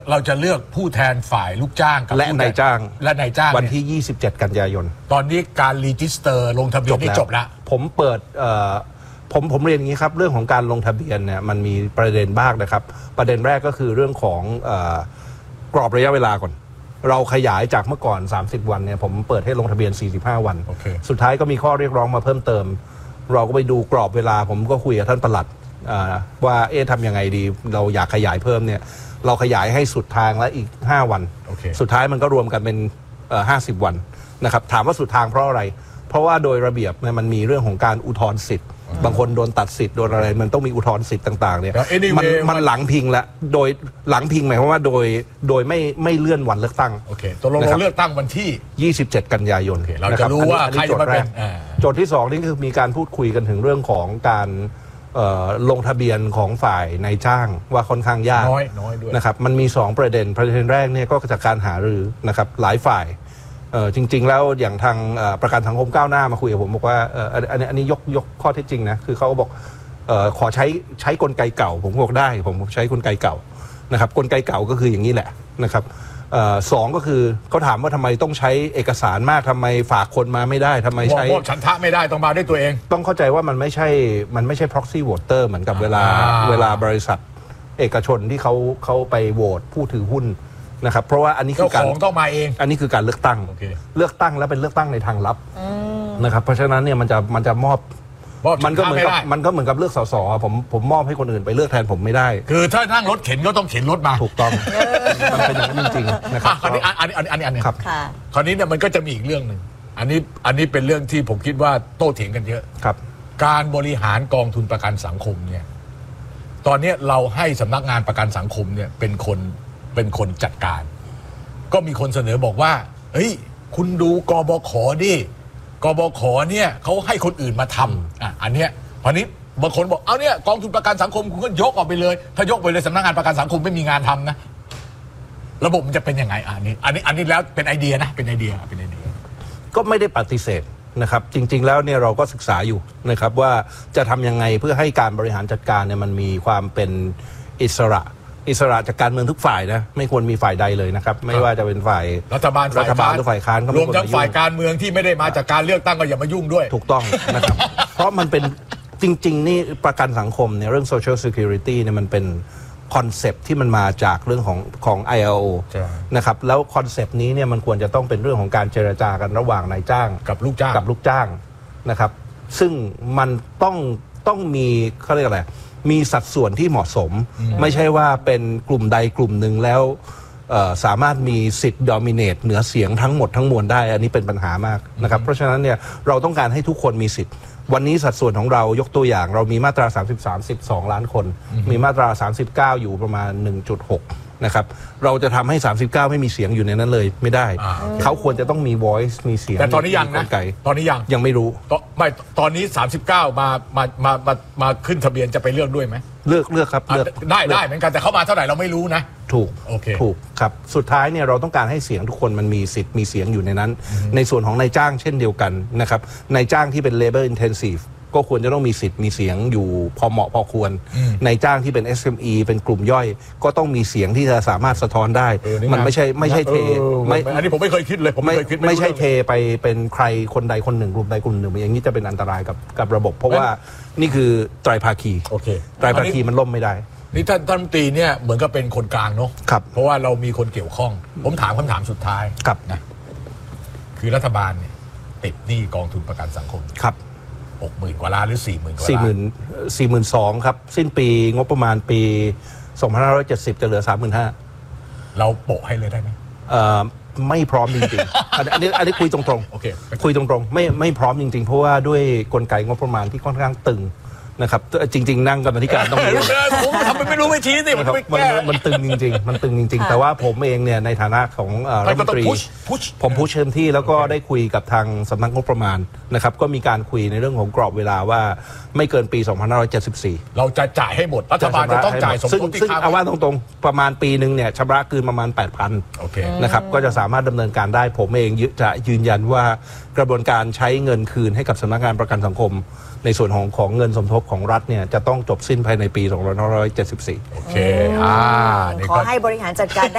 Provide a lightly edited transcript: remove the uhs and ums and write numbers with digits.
เราจะเลือกผู้แทนฝ่ายลูกจ้างกับและนายจ้างวันที่ 27 กันยายนตอนนี้การรีจิสเตอร์ลงทะเบียนได้จบแล้วผมเปิดผมเรียนอย่างนี้ครับเรื่องของการลงทะเบียนเนี่ยมันมีประเด็นบ้างนะครับประเด็นแรกก็คือเรื่องของกรอบระยะเวลาก่อนเราขยายจากเมื่อก่อน30 วันเนี่ยผมเปิดให้ลงทะเบียน45 วัน สุดท้ายก็มีข้อเรียกร้องมาเพิ่มเติมเราก็ไปดูกรอบเวลาผมก็คุยกับท่านปลัดว่าทำยังไงดีเราอยากขยายเพิ่มเนี่ยเราขยายให้สุดทางและอีก5 วันสุดท้ายมันก็รวมกันเป็น50 วันนะครับถามว่าสุดทางเพราะอะไรเพราะว่าโดยระเบียบมันมีเรื่องของการอุทธรณ์สิทธิ์บางคนโดนตัดสิทธิ์โดนอะไรมันต้องมีอุทธรณ์สิทธิ์ต่างๆเนี่ยมันหลังพิงแล้วโดยหลังพิงหมายความว่าโดยไม่เลื่อนวันเลือกตั้งตกลงเลือกตั้งวันที่ 27 กันยายนเราจะรู้ว่าใครจะมาเป็นโจทย์ที่2นี่คือมีการพูดคุยกันถึงเรื่องของการลงทะเบียนของฝ่ายนายจ้างว่าค่อนข้างยากน้อยด้วยนะครับมันมี2ประเด็นแรกเนี่ยก็จากการหารือนะครับหลายฝ่ายจริงๆแล้วอย่างทางประกันสังคมก้าวหน้ามาคุยกับผมบอกว่าอันนี้ยกข้อเท็จจริงนะคือเขาบอกขอใช้กลไกเก่าผมบอกได้ผมใช้กลไกเก่านะครับกลไกเก่าก็คืออย่างนี้แหละนะครับสองก็คือเขาถามว่าทำไมต้องใช้เอกสารมากทำไมฝากคนมาไม่ได้ทำไมใช้ฉันทะไม่ได้ต้องมาด้วยตัวเองต้องเข้าใจว่ามันไม่ใช่ proxy voter เหมือนกับเวลาบริษัทเอกชนที่เขาไปโหวตผู้ถือหุ้นนะครับเพราะว่าอันนี้คือการต้องมาเองอันนี้คือการเลือกตั้งเลือกตั้งแล้วเป็นเลือกตั้งในทางลับนะครับเพราะฉะนั้นเนี่ยมันจะมอบมันก็เหมือนกับเลือกสสผมมอบให้คนอื่นไปเลือกแทนผมไม่ได้คือถ้านั่งรถเข็นก็ต้องเข็นรถมาถูกต้องมันเป็นอย่างนั้นจริงๆนะครับคราวนี้อันนี้ครับคราวนี้เนี่ยมันก็จะมีอีกเรื่องหนึ่งอันนี้เป็นเรื่องที่ผมคิดว่าโต้เถียงกันเยอะครับการบริหารกองทุนประกันสังคมเนี่ยตอนนี้เราให้สำนักงานประกันสังคมเนี่ยเป็นคนจัดการก็มีคนเสนอบอกว่าเฮ้ยคุณดูกบข.ดิกบข.เนี่ยเขาให้คนอื่นมาทำอันเนี้ยพอนี้บางคนบอกเอาเนี่ยกองทุนประกันสังคมคุณก็ยกออกไปเลยถ้ายกไปเลยสำนักงานประกันสังคมไม่มีงานทำนะระบบมันจะเป็นยังไงอันนี้แล้วเป็นไอเดียนะเป็นไอเดียก็ไม่ได้ปฏิเสธนะครับจริงๆแล้วเนี่ยเราก็ศึกษาอยู่นะครับว่าจะทำยังไงเพื่อให้การบริหารจัดการเนี่ยมันมีความเป็นอิสระจากการเมืองทุกฝ่ายนะไม่ควรมีฝ่ายใดเลยนะครับไม่ว่าจะเป็นฝ่ายรัฐบาลหรือฝ่ายค้านรวมทั้งฝ่ายการเมืองที่ไม่ได้มาจากการเลือกตั้งก็อย่ามายุ่งด้วยถูกต้องนะครับ เพราะมันเป็นจริงๆนี่ประกันสังคมเนี่ยเรื่อง social security เนี่ยมันเป็นคอนเซปต์ที่มันมาจากเรื่องของ ILO นะครับแล้วคอนเซปต์นี้เนี่ยมันควรจะต้องเป็นเรื่องของการเจรจากันระหว่างนายจ้างกับลูกจ้างนะครับซึ่งมันต้องมีเขาเรียกอะไรมีสัดส่วนที่เหมาะสมไม่ใช่ว่าเป็นกลุ่มใดกลุ่มหนึ่งแล้วสามารถมีสิทธิ์ดอมิเนตเหนือเสียงทั้งหมดทั้งมวลได้อันนี้เป็นปัญหามากนะครับเพราะฉะนั้นเนี่ยเราต้องการให้ทุกคนมีสิทธิ์วันนี้สัดส่วนของเรายกตัวอย่างเรามีมาตรา33 12 ล้านคนมีมาตรา39อยู่ประมาณ 1.6 นะครับเราจะทำให้39ไม่มีเสียงอยู่ในนั้นเลยไม่ได้เขาควรจะต้องมี voice มีเสียงแต่ตอนนี้ยังนะตอนนี้ยังไม่รู้ตอนนี้39มาขึ้นทะเบียนจะไปเลือกด้วยไหมเลือกครับเลือกได้เหมือนกันแต่เขามาเท่าไหร่เราไม่รู้นะถูกครับสุดท้ายเนี่ยเราต้องการให้เสียงทุกคนมันมีสิทธิ์มีเสียงอยู่ในนั้นในส่วนของนายจ้างเช่นเดียวกันนะครับนายจ้างที่เป็น labor intensive ก็ควรจะต้องมีสิทธิ์มีเสียงอยู่พอเหมาะพอควรนายจ้างที่เป็น SME เป็นกลุ่มย่อยก็ต้องมีเสียงที่จะสามารถสะท้อนได้มันไม่ใช่เทอันนี้ผมไม่เคยคิดเลยไม่ใช่เทไปเป็นใครคนใดคนหนึ่งกลุ่มใดกลุ่มหนึ่งอย่างนี้จะเป็นอันตรายกับระบบเพราะว่านี่คือไตรภาคีไตรภาคีมันล่มไม่ได้นี่ท่านรัฐมนตรีเนี่ยเหมือนกับเป็นคนกลางเนาะเพราะว่าเรามีคนเกี่ยวข้องผมถามคำถามสุดท้ายนะคือรัฐบาลเนี่ยติดหนี้กองทุนประกันสังคมครับ 60,000 กว่าล้านหรือ 40,000 กว่าล้าน 42,000ครับสิ้นปีงบประมาณปี2570จะเหลือ 35,000 เราโปะให้เลยได้ไหมไม่พร้อมจริงๆอันนี้คุยตรงๆคุยตรงๆไม่พร้อมจริงๆเพราะว่าด้วยกลไกงบประมาณที่ค่อนข้างตึงนะครับจริงๆนั่งกรรมธิการต้องรู้ผมทำไม่รู้ไม่ชี้สิมันตึงจริงๆมันตึงจริงๆแต่ว่าผมเองเนี่ยในฐานะของรัฐมนตรีผมพุชเต็มที่แล้วก็ได้คุยกับทางสำนักงบประมาณนะครับก็มีการคุยในเรื่องของกรอบเวลาว่าไม่เกินปี2574 เราจะจ่ายให้หมดรัฐบาลจะต้องจ่ายสมทบซึ่งเอาว่าตรงๆประมาณปีนึงเนี่ยชำระคืนประมาณ 8,000 นะครับก็จะสามารถดำเนินการได้ผมเองจะยืนยันว่ากระบวนการใช้เงินคืนให้กับสำนักงานประกันสังคมในส่วนของเงินสมทบของรัฐเนี่ยจะต้องจบสิ้นภายในปี2574 โอเคขอให้บริหารจัดการได้